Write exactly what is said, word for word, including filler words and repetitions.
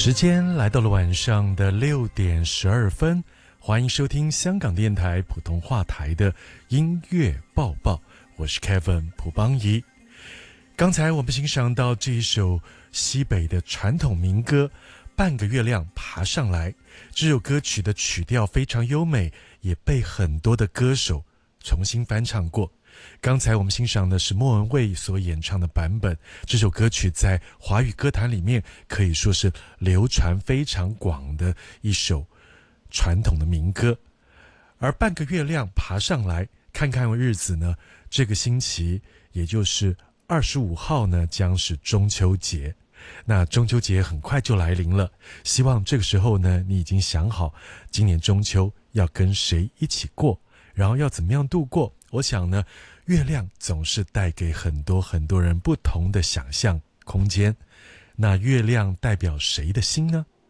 时间来到了晚上的六点十二分，欢迎收听香港电台普通话台的音乐报报，我是 Kevin 蒲邦仪。刚才我们欣赏到这一首西北的传统民歌《半个月亮爬上来》，这首歌曲的曲调非常优美，也被很多的歌手重新翻唱过。刚才我们欣赏的是莫文蔚所演唱的版本，这首歌曲在华语歌坛里面可以说是流传非常广的一首传统的民歌。而半个月亮爬上来，看看日子呢，这个星期也就是二十五号呢，将是中秋节。那中秋节很快就来临了，希望这个时候呢，你已经想好今年中秋要跟谁一起过，然后要怎么样度过。我想呢，月亮总是带给很多很多人不同的想象空间。那月亮代表谁的心呢？